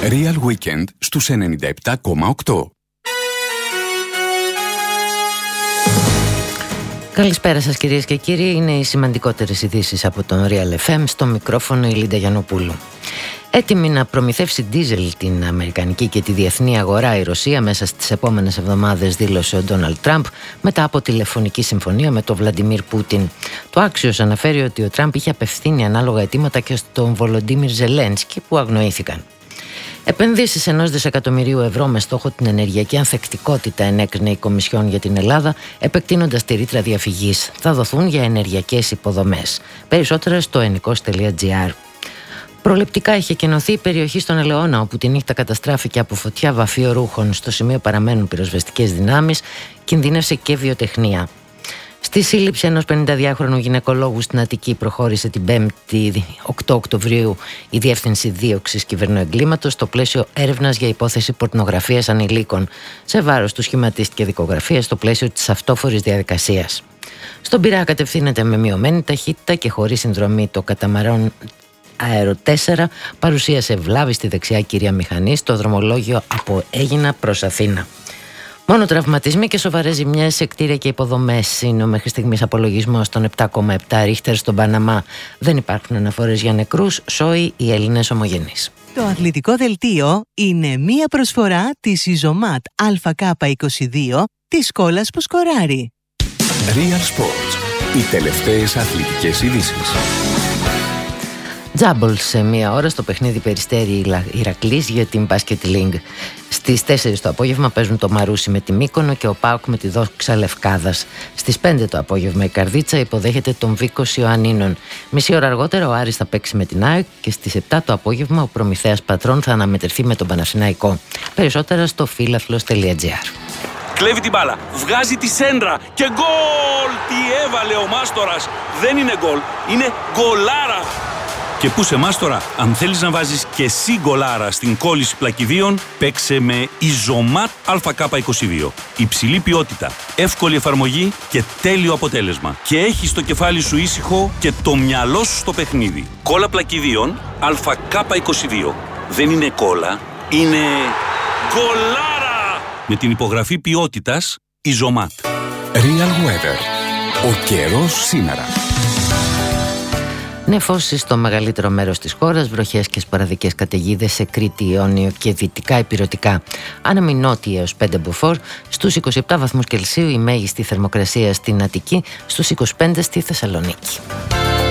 Real Weekend στους 97,8. Καλησπέρα σας κυρίες και κύριοι, είναι οι σημαντικότερες ειδήσεις από τον Real FM, στο μικρόφωνο η Λίντα Γιαννοπούλου. Έτοιμη να προμηθεύσει ντίζελ την αμερικανική και τη διεθνή αγορά η Ρωσία μέσα στις επόμενες εβδομάδες, δήλωσε ο Ντόναλντ Τραμπ μετά από τηλεφωνική συμφωνία με τον Βλαντιμίρ Πούτιν. Το Axios αναφέρει ότι ο Τραμπ είχε απευθύνει ανάλογα αιτήματα και στον Βολοντίμιρ Ζελένσκι που αγνοήθηκαν. Επενδύσεις 1 δισεκατομμυρίου ευρώ με στόχο την ενεργειακή ανθεκτικότητα ενέκρινε η Κομισιόν για την Ελλάδα, επεκτείνοντας τη ρήτρα διαφυγής. Θα δοθούν για ενεργειακές υποδομές. Περισσότερα στο ennikos.gr. Προληπτικά είχε κενωθεί η περιοχή στον Ελαιώνα, όπου τη νύχτα καταστράφηκε από φωτιά βαφιορούχων. Στο σημείο παραμένουν πυροσβεστικές δυνάμεις, κινδύνευσε και βιοτεχνία. Στη σύλληψη ενός 52χρονου γυναικολόγου στην Αττική προχώρησε την 5η 8 Οκτωβρίου η Διεύθυνση Δίωξης Κυβερνοεγκλήματος στο πλαίσιο έρευνας για υπόθεση πορνογραφίας ανηλίκων. Σε βάρος του σχηματίστηκε δικογραφία στο πλαίσιο της αυτόφορης διαδικασίας. Στον Πειραιά κατευθύνεται με μειωμένη ταχύτητα και χωρίς συνδρομή το καταμαράν Αέρο 4 παρουσίασε βλάβη στη δεξιά κυρία μηχανή στο δρομολόγιο από Αίγινα προς Αθήνα. Μόνο τραυματισμοί και σοβαρές ζημιές σε κτίρια και υποδομές είναι ο μέχρι στιγμής απολογισμός των 7,7 ρίχτερ στον Παναμά. Δεν υπάρχουν αναφορές για νεκρούς, σώοι οι Έλληνες ομογενείς. Το αθλητικό δελτίο είναι μία προσφορά της Ιζωμάτ ΑΚ22 της σκόλας που σκοράρει. Real Sports. Οι τελευταίες αθλητικές ειδήσεις. Τζάμπολ σε μία ώρα στο παιχνίδι Περιστέρι Ηρακλής για την Basket League. Στις 4 το απόγευμα παίζουν το Μαρούσι με τη Μύκονο και ο ΠΑΟΚ με τη Δόξα Λευκάδας. Στις 5 το απόγευμα η Καρδίτσα υποδέχεται τον Βίκος Ιωαννίνων. Μισή ώρα αργότερα ο Άρης θα παίξει με την ΑΕΚ και στις 7 το απόγευμα ο Προμηθέας Πατρών θα αναμετρηθεί με τον Παναθηναϊκό. Περισσότερα στο φίλαθλος.gr. Κλέβει την μπάλα, βγάζει τη σέντρα και γκολ! Τι έβαλε ο Μάστορας! Δεν είναι γκολ, είναι γκολάρα! Και πού σε Μάστορα, αν θέλεις να βάζεις και εσύ γκολάρα στην κόλληση πλακιδίων, παίξε με Ιζωμάτ ΑΚ22. Υψηλή ποιότητα, εύκολη εφαρμογή και τέλειο αποτέλεσμα. Και έχεις το κεφάλι σου ήσυχο και το μυαλό σου στο παιχνίδι. Κόλλα πλακιδίων ΑΚ22. Δεν είναι κόλλα, είναι γκολάρα! Με την υπογραφή ποιότητας Ιζωμάτ. Real Weather. Ο καιρός σήμερα. Νεφώσεις στο μεγαλύτερο μέρος της χώρας, βροχές και σποραδικές καταιγίδες σε Κρήτη, Ιόνιο και δυτικά ηπειρωτικά. Άνεμοι νότιοι έως 5 μποφόρ, στους 27 βαθμούς Κελσίου η μέγιστη θερμοκρασία στην Αττική, στους 25 στη Θεσσαλονίκη.